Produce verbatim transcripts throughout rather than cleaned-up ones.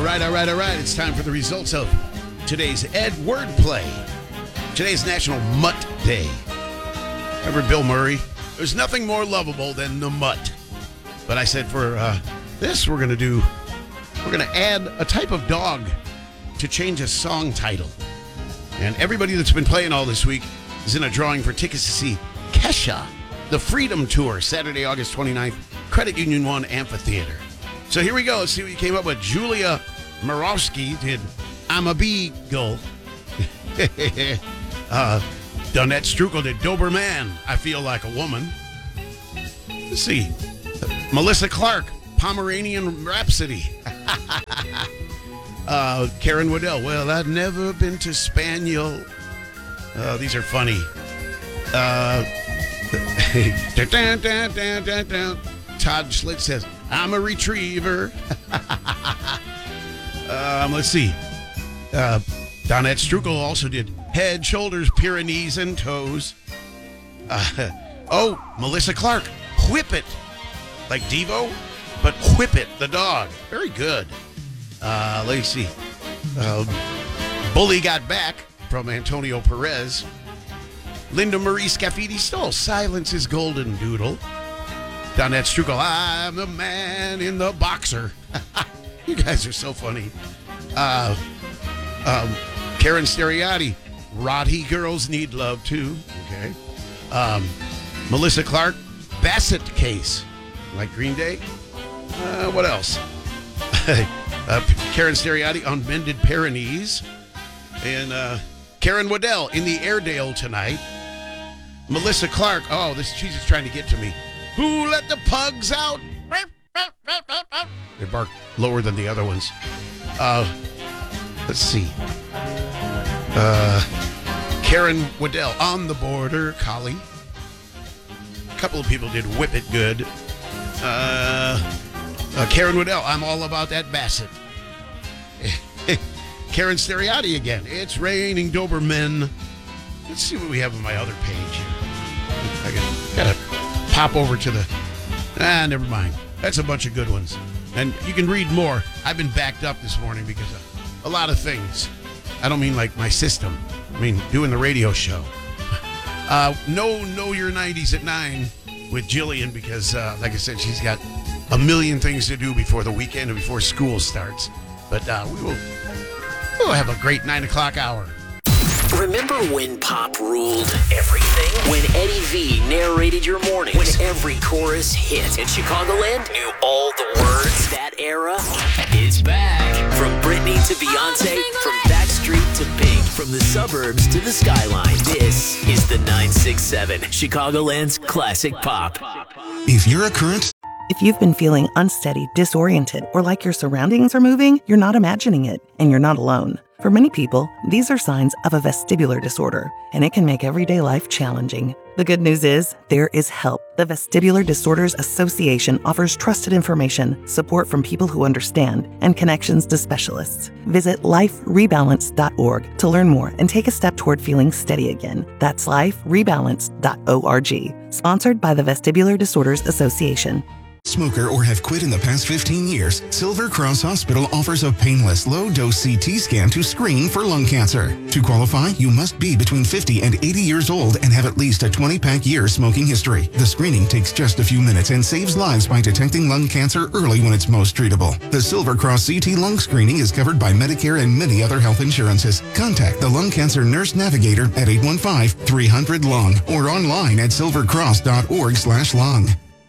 right, all right, all right. It's time for the results of today's Ed Wordplay. Today's National Mutt Day. Remember Bill Murray? There's nothing more lovable than the mutt. But I said for uh, this, we're going to do, we're going to add a type of dog to change a song title. And everybody that's been playing all this week is in a drawing for tickets to see Kesha, the Freedom Tour, Saturday, August twenty-ninth, Credit Union One Amphitheater. So here we go. Let's see what you came up with. Julia Morawski did I'm a Beagle. uh, Donette Strukel did Doberman, I Feel Like a Woman. Let's see. Melissa Clark, Pomeranian Rhapsody. uh, Karen Waddell, Well, I've never been to Spaniel. Uh, these are funny. Uh, Todd Schlitt says, I'm a retriever. um, let's see. Uh, Donette Strukel also did Head, Shoulders, Pyrenees, and Toes. Uh, oh, Melissa Clark, Whip It. Like Devo, but Whip It, the dog. Very good. Uh, let's see. Uh, Bully Got Back from Antonio Perez. Linda Marie Scafidi Stoll, Silence is Golden Doodle. Donette Strukel, I'm the man in the boxer. You guys are so funny. Uh, um, Karen Steriati, Roddy Girls Need Love Too. Okay. Um, Melissa Clark, Bassett Case. Like Green Day. Uh, what else? uh, Karen Steriati, Unbended Pyrenees. And uh, Karen Waddell, In the Airedale Tonight. Melissa Clark, oh, this she's just trying to get to me. Who let the pugs out? They bark lower than the other ones. Uh, let's see. Uh, Karen Waddell, On the Border, Collie. A couple of people did Whip It Good. Uh, uh, Karen Waddell, I'm All About That Bassett. Karen Steriati again, It's Raining Doberman. Let's see what we have on my other page here. I gotta, gotta pop over to the... Ah, never mind. That's a bunch of good ones. And you can read more. I've been backed up this morning because of a lot of things. I don't mean like my system. I mean doing the radio show. Uh, no, know your nineties at nine with Jillian because, uh, like I said, she's got a million things to do before the weekend and before school starts. But uh, we will we'll have a great nine o'clock hour. Remember when pop ruled everything? When Eddie V narrated your mornings? When every chorus hit and Chicagoland knew all the words? That era is back. From Britney to Beyonce, from Backstreet to Pink, from the suburbs to the skyline, this is the nine six seven, Chicagoland's classic pop. If you're a current... If you've been feeling unsteady, disoriented, or like your surroundings are moving, you're not imagining it, and you're not alone. For many people, these are signs of a vestibular disorder, and it can make everyday life challenging. The good news is, there is help. The Vestibular Disorders Association offers trusted information, support from people who understand, and connections to specialists. Visit life rebalance dot org to learn more and take a step toward feeling steady again. That's life rebalance dot org. Sponsored by the Vestibular Disorders Association. Smoker or have quit in the past fifteen years, Silver Cross Hospital offers a painless low-dose C T scan to screen for lung cancer. To qualify, you must be between fifty and eighty years old and have at least a twenty-pack year smoking history. The screening takes just a few minutes and saves lives by detecting lung cancer early when it's most treatable. The Silver Cross C T lung screening is covered by Medicare and many other health insurances. Contact the Lung Cancer Nurse Navigator at eight one five, three hundred, lung or online at silvercross dot org slash lung.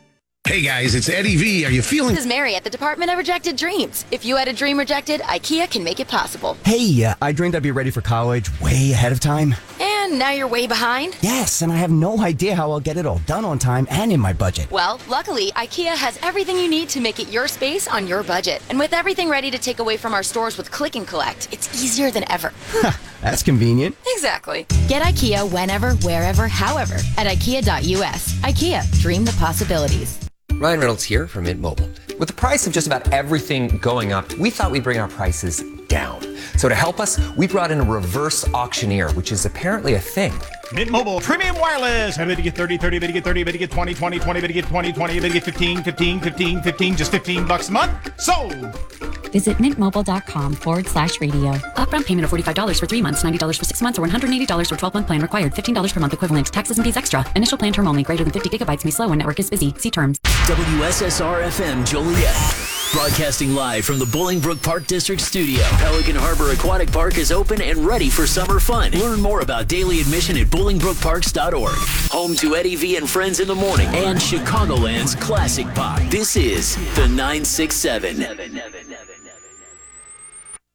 Hey guys, it's Eddie V. Are you feeling... This is Mary at the Department of Rejected Dreams. If you had a dream rejected, IKEA can make it possible. Hey, uh, I dreamed I'd be ready for college way ahead of time. And now you're way behind? Yes, and I have no idea how I'll get it all done on time and in my budget. Well, luckily, IKEA has everything you need to make it your space on your budget. And with everything ready to take away from our stores with Click and Collect, it's easier than ever. That's convenient. Exactly. Get IKEA whenever, wherever, however at ikea dot u s. IKEA, dream the possibilities. Ryan Reynolds here from Mint Mobile. With the price of just about everything going up, we thought we'd bring our prices down. So to help us, we brought in a reverse auctioneer, which is apparently a thing. Mint Mobile Premium Wireless. How to get thirty, thirty, how to get thirty, how to get twenty, twenty, twenty, how to get twenty, twenty, how to get fifteen, fifteen, fifteen, fifteen, just fifteen bucks a month? Sold! Visit mintmobile.com forward slash radio. Upfront payment of forty-five dollars for three months, ninety dollars for six months, or one hundred eighty dollars for twelve-month plan required. fifteen dollars per month equivalent. Taxes and fees extra. Initial plan term only. Greater than fifty gigabytes may slow when network is busy. See terms. W S S R F M Joliet. Broadcasting live from the Bolingbrook Park District studio. Pelican Harbor Aquatic Park is open and ready for summer fun. Learn more about daily admission at bolingbrook parks dot org. Home to Eddie V and Friends in the Morning and Chicagoland's classic pop. This is the nine six seven.